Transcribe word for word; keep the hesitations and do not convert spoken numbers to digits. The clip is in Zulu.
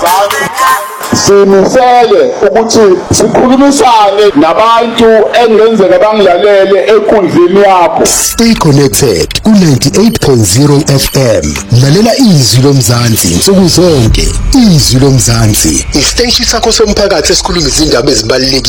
lomzansi simisele ukuthi sikhulumisane nabantu engenzeka bangilalele enkundleni yakho. Stay connected ku ninety-eight point zero F M. Lalela izwi lomzansi nsuku zonke. Izwi lomzansi isiteshi sakho somphakathi esikhuluma izindaba ezibalulekile.